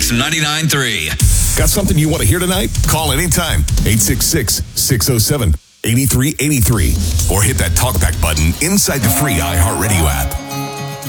Mix 99.3. Got something you want to hear tonight? Call anytime. 866-607-8383. Or hit that talkback button inside the free iHeartRadio app.